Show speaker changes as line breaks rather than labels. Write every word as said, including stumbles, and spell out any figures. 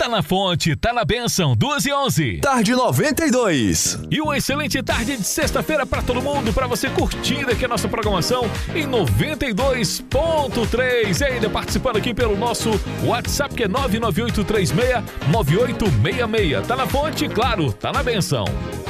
Tá na fonte, tá na bênção, duas e onze.
Tarde noventa e dois.
E uma excelente tarde de sexta-feira pra todo mundo, pra você curtir aqui a nossa programação em noventa e dois ponto três. E ainda participando aqui pelo nosso WhatsApp, que é nove nove oito três seis nove oito seis seis. Tá na fonte, claro, tá na bênção.